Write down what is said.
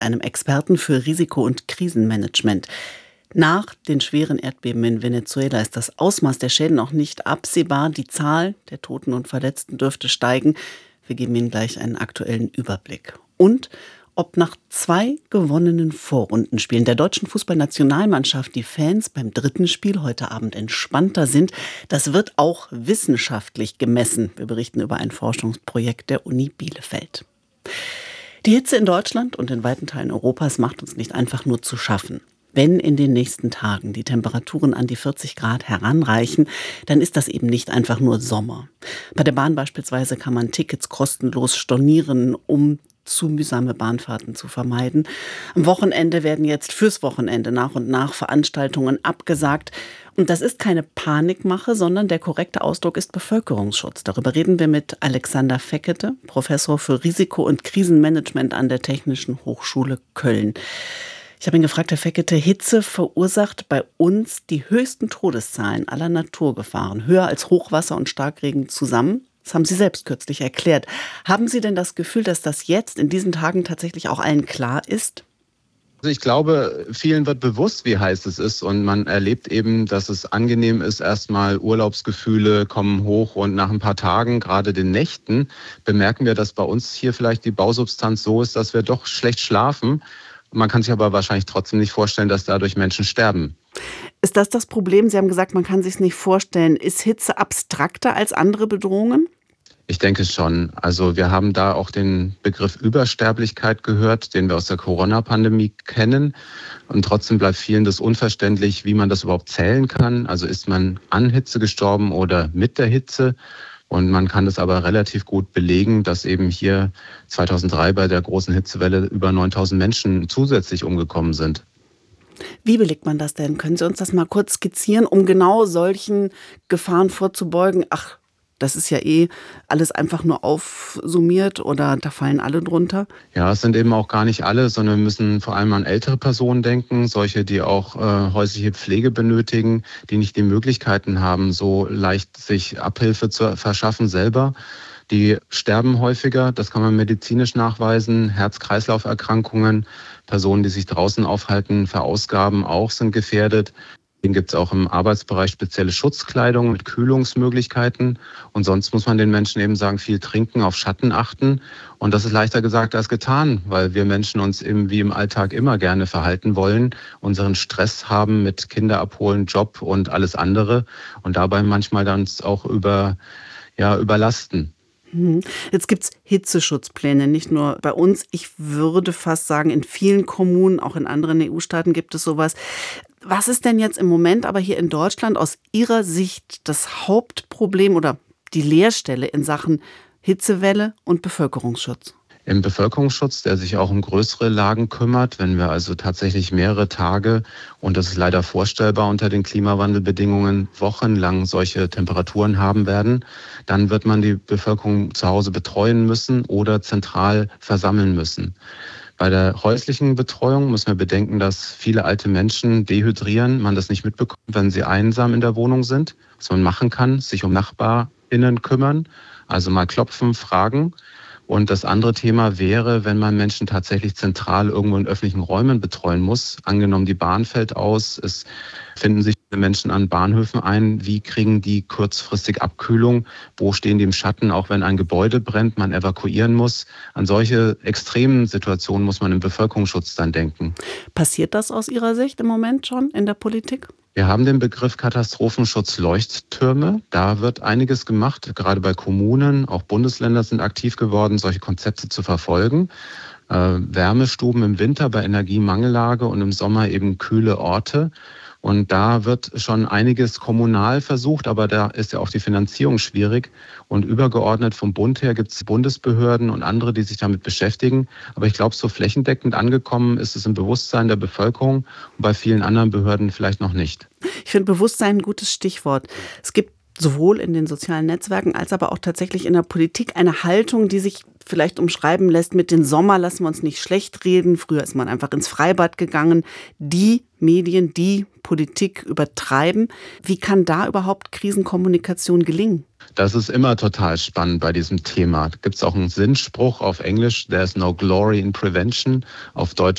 einem Experten für Risiko- und Krisenmanagement. Nach den schweren Erdbeben in Venezuela ist das Ausmaß der Schäden noch nicht absehbar. Die Zahl der Toten und Verletzten dürfte steigen. Wir geben Ihnen gleich einen aktuellen Überblick. Und ob nach 2 gewonnenen Vorrundenspielen der deutschen Fußballnationalmannschaft die Fans beim 3. Spiel heute Abend entspannter sind, das wird auch wissenschaftlich gemessen. Wir berichten über ein Forschungsprojekt der Uni Bielefeld. Die Hitze in Deutschland und in weiten Teilen Europas macht uns nicht einfach nur zu schaffen. Wenn in den nächsten Tagen die Temperaturen an die 40 Grad heranreichen, dann ist das eben nicht einfach nur Sommer. Bei der Bahn beispielsweise kann man Tickets kostenlos stornieren, um zu mühsame Bahnfahrten zu vermeiden. Am Wochenende werden jetzt fürs Wochenende nach und nach Veranstaltungen abgesagt. Und das ist keine Panikmache, sondern der korrekte Ausdruck ist Bevölkerungsschutz. Darüber reden wir mit Alexander Feckete, Professor für Risiko- und Krisenmanagement an der Technischen Hochschule Köln. Ich habe ihn gefragt, Herr Feckete, Hitze verursacht bei uns die höchsten Todeszahlen aller Naturgefahren, höher als Hochwasser und Starkregen zusammen. Das haben Sie selbst kürzlich erklärt. Haben Sie denn das Gefühl, dass das jetzt in diesen Tagen tatsächlich auch allen klar ist? Also ich glaube, vielen wird bewusst, wie heiß es ist, und man erlebt eben, dass es angenehm ist. Erstmal Urlaubsgefühle kommen hoch und nach ein paar Tagen, gerade den Nächten, bemerken wir, dass bei uns hier vielleicht die Bausubstanz so ist, dass wir doch schlecht schlafen. Man kann sich aber wahrscheinlich trotzdem nicht vorstellen, dass dadurch Menschen sterben. Ist das das Problem? Sie haben gesagt, man kann sich es nicht vorstellen. Ist Hitze abstrakter als andere Bedrohungen? Ich denke schon. Also wir haben da auch den Begriff Übersterblichkeit gehört, den wir aus der Corona-Pandemie kennen. Und trotzdem bleibt vielen das unverständlich, wie man das überhaupt zählen kann. Also ist man an Hitze gestorben oder mit der Hitze? Und man kann es aber relativ gut belegen, dass eben hier 2003 bei der großen Hitzewelle über 9.000 Menschen zusätzlich umgekommen sind. Wie belegt man das denn? Können Sie uns das mal kurz skizzieren, um genau solchen Gefahren vorzubeugen? Ach, das ist ja alles einfach nur aufsummiert oder da fallen alle drunter? Ja, es sind eben auch gar nicht alle, sondern wir müssen vor allem an ältere Personen denken, solche, die auch häusliche Pflege benötigen, die nicht die Möglichkeiten haben, so leicht sich Abhilfe zu verschaffen selber. Die sterben häufiger, das kann man medizinisch nachweisen. Herz-Kreislauf-Erkrankungen, Personen, die sich draußen aufhalten, verausgaben auch, sind gefährdet. Deswegen gibt es auch im Arbeitsbereich spezielle Schutzkleidung mit Kühlungsmöglichkeiten. Und sonst muss man den Menschen eben sagen, viel trinken, auf Schatten achten. Und das ist leichter gesagt als getan, weil wir Menschen uns eben wie im Alltag immer gerne verhalten wollen, unseren Stress haben mit Kinder abholen, Job und alles andere. Und dabei manchmal dann auch überlasten. Jetzt gibt es Hitzeschutzpläne, nicht nur bei uns. Ich würde fast sagen, in vielen Kommunen, auch in anderen EU-Staaten gibt es sowas. Was ist denn jetzt im Moment aber hier in Deutschland aus Ihrer Sicht das Hauptproblem oder die Leerstelle in Sachen Hitzewelle und Bevölkerungsschutz? Im Bevölkerungsschutz, der sich auch um größere Lagen kümmert, wenn wir also tatsächlich mehrere Tage, und das ist leider vorstellbar unter den Klimawandelbedingungen, wochenlang solche Temperaturen haben werden, dann wird man die Bevölkerung zu Hause betreuen müssen oder zentral versammeln müssen. Bei der häuslichen Betreuung müssen wir bedenken, dass viele alte Menschen dehydrieren, man das nicht mitbekommt, wenn sie einsam in der Wohnung sind. Was man machen kann, sich um NachbarInnen kümmern, also mal klopfen, fragen. Und das andere Thema wäre, wenn man Menschen tatsächlich zentral irgendwo in öffentlichen Räumen betreuen muss. Angenommen, die Bahn fällt aus, es finden sich Menschen an Bahnhöfen ein. Wie kriegen die kurzfristig Abkühlung? Wo stehen die im Schatten, auch wenn ein Gebäude brennt, man evakuieren muss? An solche extremen Situationen muss man im Bevölkerungsschutz dann denken. Passiert das aus Ihrer Sicht im Moment schon in der Politik? Wir haben den Begriff Katastrophenschutz-Leuchttürme. Da wird einiges gemacht, gerade bei Kommunen. Auch Bundesländer sind aktiv geworden, solche Konzepte zu verfolgen. Wärmestuben im Winter bei Energiemangellage und im Sommer eben kühle Orte. Und da wird schon einiges kommunal versucht, aber da ist ja auch die Finanzierung schwierig. Und übergeordnet vom Bund her gibt es Bundesbehörden und andere, die sich damit beschäftigen. Aber ich glaube, so flächendeckend angekommen ist es im Bewusstsein der Bevölkerung und bei vielen anderen Behörden vielleicht noch nicht. Ich finde Bewusstsein ein gutes Stichwort. Es gibt sowohl in den sozialen Netzwerken als aber auch tatsächlich in der Politik eine Haltung, die sich vielleicht umschreiben lässt mit den Sommer lassen wir uns nicht schlecht reden. Früher ist man einfach ins Freibad gegangen. Die Medien, die Politik übertreiben. Wie kann da überhaupt Krisenkommunikation gelingen? Das ist immer total spannend bei diesem Thema. Da gibt es auch einen Sinnspruch auf Englisch, there's no glory in prevention. Auf Deutsch